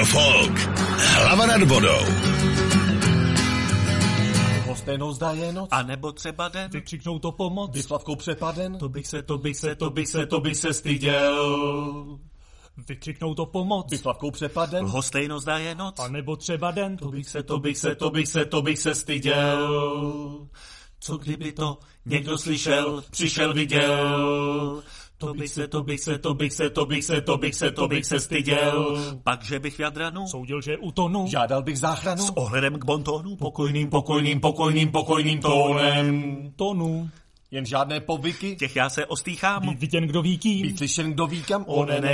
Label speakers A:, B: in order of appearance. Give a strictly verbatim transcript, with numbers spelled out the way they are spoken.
A: Folk. Hlava nad vodou.
B: Stejnou zdá je noc.
C: A nebo třeba den.
B: Vykřiknou to pomoc. Vyslavkou přepaden.
C: To bych se, to bych se, to bych se, to bych se styděl.
B: Vykřiknou to pomoc. Vyslavkou přepaden.
C: Lhostejno zdá je noc.
B: A nebo třeba den.
C: To bych se, to bych se, to bych se, to bych se styděl. Co kdyby to někdo slyšel, přišel, viděl. To bych se, to bych se, to bych se, to bych se, to bych se, to bych se styděl. Pak, že bych v Jadranu
B: soudil, že utonu. Žádal bych záchranu.
C: S ohledem k bontónu, pokojným, pokojným, pokojným, pokojným tónem.
B: Tonu. Jen žádné povyky.
C: Těch já se ostýchám.
B: Být viděn, kdo ví kým.
C: Být slyšen, kdo ví kam. One